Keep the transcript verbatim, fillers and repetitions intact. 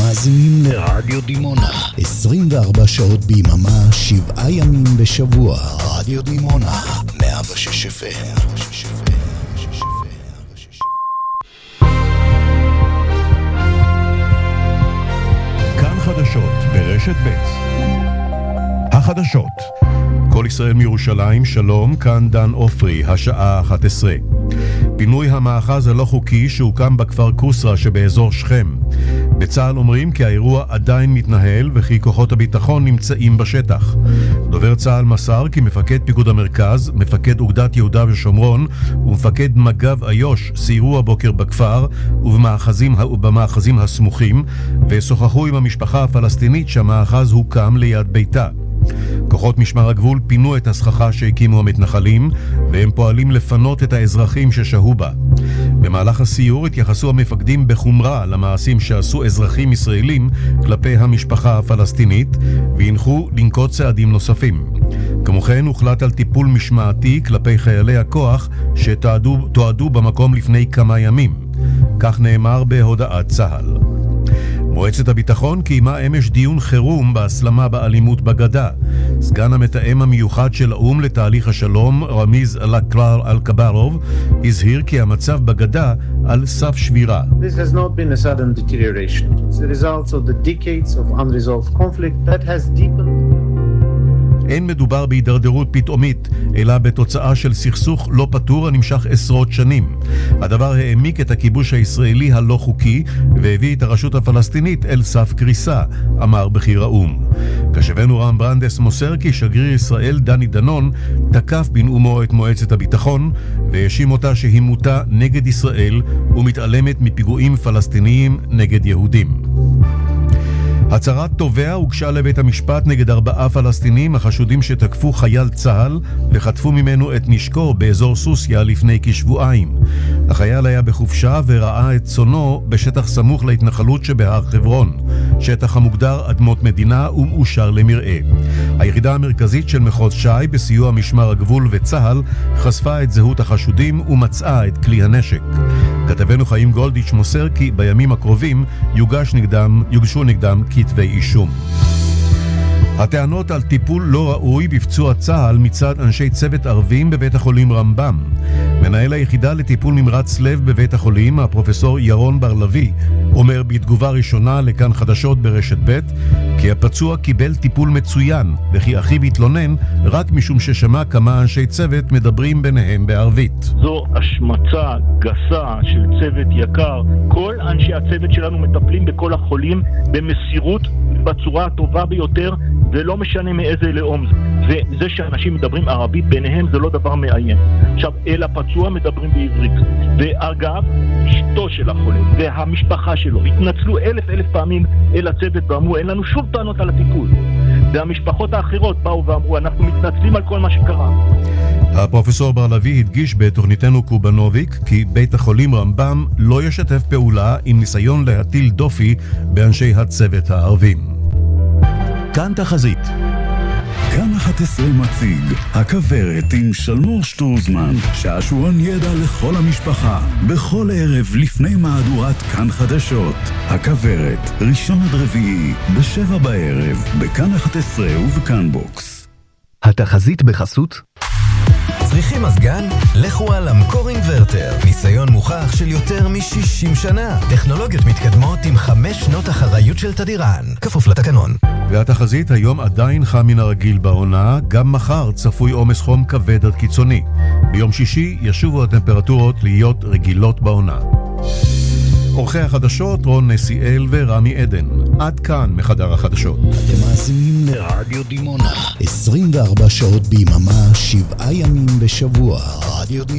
מאזינים לרדיו דימונה, עשרים וארבע שעות ביממה, שבעה ימים בשבוע. רדיו דימונה, מאה ושש אף אם. כאן חדשות ברשת ב'. החדשות. כל ישראל מירושלים, שלום, כאן דן אופרי, השעה אחת עשרה. פינוי המאחז הלא חוקי שהוקם בכפר קוסרה שבאזור שכם. בצה"ל אומרים כי האירוע עדיין מתנהל וכי כוחות הביטחון נמצאים בשטח. דובר צה"ל מסר כי מפקד פיקוד המרכז, מפקד אוגדת יהודה ושומרון ומפקד מג"ב איו"ש סיירו הבוקר בכפר ובמאחזים, ובמאחזים הסמוכים ושוחחו עם המשפחה הפלסטינית שהמאחז הוקם ליד ביתה. כוחות משמר הגבול פינו את הסככה שהקימו המתנחלים והם פועלים לפנות את האזרחים ששהו בה. במהלך הסיור התייחסו המפקדים בחומרה למעשים שעשו אזרחים ישראלים כלפי המשפחה הפלסטינית והנחו לנקוט צעדים נוספים. כמו כן הוחלט על טיפול משמעתי כלפי חיילי הכוח שתועדו במקום לפני כמה ימים. כך נאמר בהודעת צה"ל. מועצת הביטחון קיימה אמש דיון חירום בהסלמה באלימות בגדה. סגן המתאם המיוחד של האו"ם לתהליך השלום, רמיז אל-קברוב, הזהיר כי המצב בגדה על סף שבירה. This has not been a sudden deterioration. It's the result of the decades of unresolved conflict that has deepened. אין מדובר בהידרדרות פתאומית, אלא בתוצאה של סכסוך לא פתור הנמשך עשרות שנים. הדבר העמיק את הכיבוש הישראלי הלא חוקי, והביא את הרשות הפלסטינית אל סף קריסה, אמר בכיר האו"ם. קשבנו רם ברנדס מוסר כי שגריר ישראל דני דנון תקף בנאומו את מועצת הביטחון, והאשים אותה שהיא מוטה נגד ישראל ומתעלמת מפיגועים פלסטיניים נגד יהודים. הצהרת תובע הוגשה לבית המשפט נגד ארבעה פלסטינים החשודים שתקפו חייל צה"ל וחטפו ממנו את נשקו באזור סוסיה לפני כשבועיים. החייל היה בחופשה וראה את צונו בשטח סמוך להתנחלות שבהר חברון, שטח המוגדר אדמות מדינה ומאושר למרעה. היחידה המרכזית של מחוז ש"י בסיוע משמר הגבול וצה"ל חשפה את זהות החשודים ומצאה את כלי הנשק. כתבנו חיים גולדיץ' מוסר כי בימים הקרובים יוגש נגדם, יוגשו נגדם כתבי אישום. הטענות על טיפול לא ראוי בפצוע צה"ל מצד אנשי צוות ערבים בבית החולים רמב"ם. מנהל היחידה לטיפול נמרץ לב בבית החולים, הפרופסור ירון בר-לוי, אומר בתגובה ראשונה לכאן חדשות ברשת ב' כי הפצוע קיבל טיפול מצוין וכי אחיו התלונן רק משום ששמע כמה אנשי צוות מדברים ביניהם בערבית. זו השמצה גסה של צוות יקר. כל אנשי הצוות שלנו מטפלים בכל החולים במסירות בצורה הטובה ביותר, ולא משנה מאיזה לאום זה. וזה שאנשים מדברים ערבית ביניהם זה לא דבר מעניין. עכשיו, אל הפצוע מדברים בעברית. ואגב, אשתו של החולה והמשפחה שלו התנצלו אלף אלף פעמים אל הצוות ואמרו, אין לנו שום טענות על הטיפול. והמשפחות האחרות באו ואמרו, אנחנו מתנצלים על כל מה שקרה. הפרופסור בר-לוי הדגיש בתוכניתנו קובנוביק כי בית החולים רמב"ם לא ישתף פעולה עם ניסיון להטיל דופי באנשי הצוות הערבים. כאן תחזית. כאן אחת עשרה מציג הכברת עם שלמור שטורזמן, שעשועון ידע לכל המשפחה, בכל ערב לפני מהדורת כאן חדשות. הכברת, ראשון עד רביעי, בשבע בערב, בכאן אחת עשרה ובכאן בוקס. התחזית בחסות צריכים מזגן? לכו על אמקור אינברטר. ניסיון מוכח של יותר מ-שישים שנה. טכנולוגיות מתקדמות עם חמש שנות אחריות של תדירן. כפוף לתקנון. והתחזית היום עדיין חם מן הרגיל בעונה, גם מחר צפוי עומס חום כבד עד קיצוני. ביום שישי ישובו הטמפרטורות להיות רגילות בעונה. עורכי החדשות רון נסיאל ורמי עדן. עד כאן מחדר החדשות. אתם מאזינים לרדיו דימונה, עשרים וארבע שעות ביממה, שבעה ימים בשבוע. רדיו דימונה.